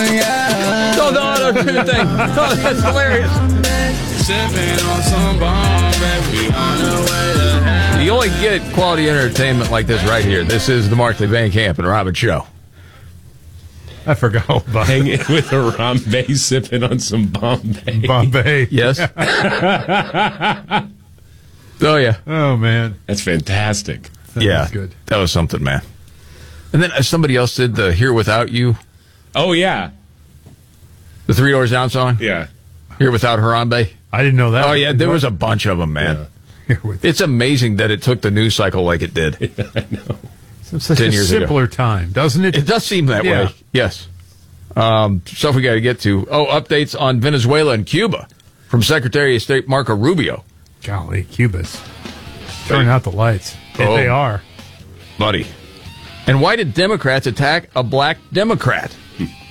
Oh, the auto-tune thing. Oh, that's hilarious. Sipping on some bomb, baby, on the way to heaven. You only get quality entertainment like this right here. This is the Markley Van Camp and Robin Show. I forgot all about it. Hanging with Harambe, sipping on some Bombay. Bombay. Yes. Oh, yeah. Oh, man. That's fantastic. That Yeah. was good. That was something, man. And then somebody else did the Here Without You, Oh, yeah. the Three Doors Down song. Yeah. Here Without Harambe. I didn't know that. Oh, yeah, there was a bunch of them, man. Here with It's amazing that it took the news cycle like it did. I know. such 10 a years ago. simpler time, doesn't it? It does seem that Yeah. way, yes. Stuff we got to get to. Oh, updates on Venezuela and Cuba from Secretary of State Marco Rubio. Golly, Cuba's turning out the lights. Yeah, Oh. they are. Buddy. And why did Democrats attack a black Democrat?